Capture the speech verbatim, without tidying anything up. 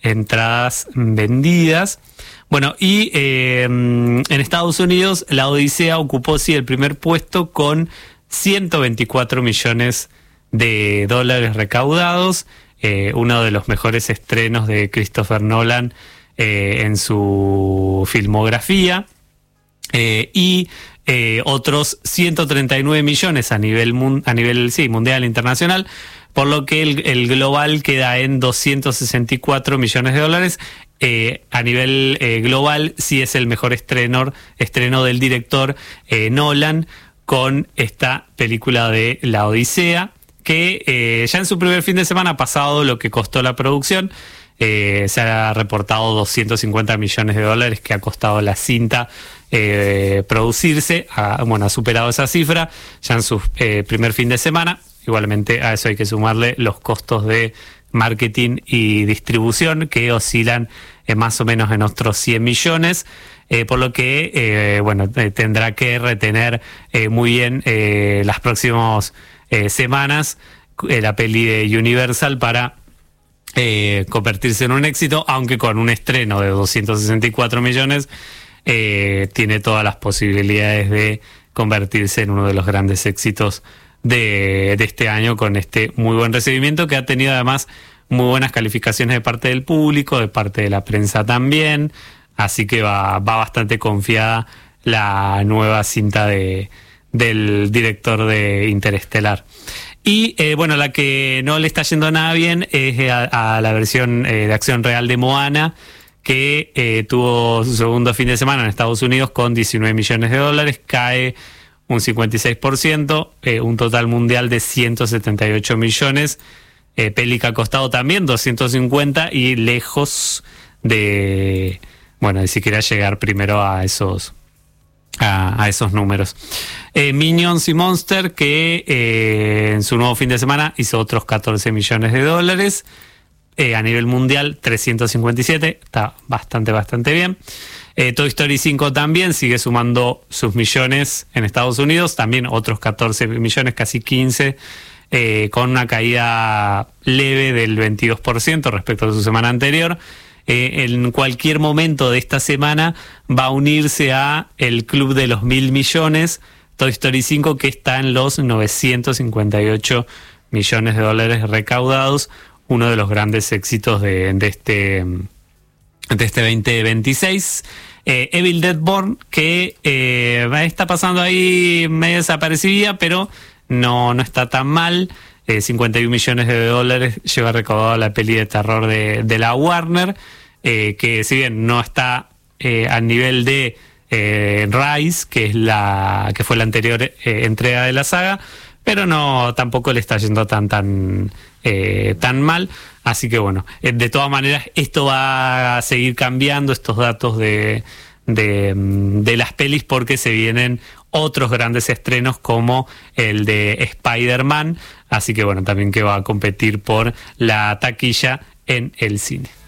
entradas vendidas. Bueno, y eh, en Estados Unidos La Odisea ocupó sí el primer puesto con ciento veinticuatro millones de dólares recaudados, eh, uno de los mejores estrenos de Christopher Nolan eh, en su filmografía, eh, y eh, otros ciento treinta y nueve millones a nivel, mun- a nivel sí, mundial e internacional, por lo que el, el global queda en doscientos sesenta y cuatro millones de dólares. Eh, a nivel eh, global sí es el mejor estreno, estreno del director eh, Nolan, con esta película de La Odisea, que eh, ya en su primer fin de semana ha pasado lo que costó la producción. Eh, se ha reportado doscientos cincuenta millones de dólares que ha costado la cinta eh, producirse. Ha, bueno, ha superado esa cifra ya en su eh, primer fin de semana. Igualmente a eso hay que sumarle los costos de marketing y distribución, que oscilan eh, más o menos en otros cien millones. Eh, por lo que, eh, bueno, eh, tendrá que retener eh, muy bien eh, las próximas eh, semanas eh, la peli de Universal para eh, convertirse en un éxito, aunque con un estreno de doscientos sesenta y cuatro millones eh, tiene todas las posibilidades de convertirse en uno de los grandes éxitos de, de este año, con este muy buen recibimiento que ha tenido además muy buenas calificaciones de parte del público, de parte de la prensa también. Así que va, va bastante confiada la nueva cinta de, del director de Interestelar. Y eh, bueno, la que no le está yendo nada bien es a, a la versión eh, de acción real de Moana, que eh, tuvo su segundo fin de semana en Estados Unidos con diecinueve millones de dólares, cae un cincuenta y seis por ciento, eh, un total mundial de ciento setenta y ocho millones. Eh, peli que ha costado también doscientos cincuenta y lejos de... Bueno, ni siquiera llegar primero a esos a, a esos números. Eh, Minions y Monster, que eh, en su nuevo fin de semana hizo otros catorce millones de dólares. Eh, a nivel mundial, trescientos cincuenta y siete. Está bastante, bastante bien. Eh, Toy Story cinco también sigue sumando sus millones en Estados Unidos. También otros catorce millones, casi quince. Eh, con una caída leve del veintidós por ciento respecto a su semana anterior. Eh, en cualquier momento de esta semana va a unirse a el club de los mil millones, Toy Story cinco, que está en los novecientos cincuenta y ocho millones de dólares recaudados, uno de los grandes éxitos de, de este de este veinte veintiséis. eh, Evil Deadborn, que eh, está pasando ahí medio desaparecida, pero no, no está tan mal. Eh, cincuenta y un millones de dólares lleva recaudado la peli de terror de, de la Warner, eh, que si bien no está eh, al nivel de eh, Rise, que es la que fue la anterior eh, entrega de la saga, pero no, tampoco le está yendo tan tan eh, tan mal. Así que bueno, eh, de todas maneras esto va a seguir cambiando, estos datos de de, de las pelis, porque se vienen otros grandes estrenos como el de Spider-Man, así que bueno, también que va a competir por la taquilla en el cine.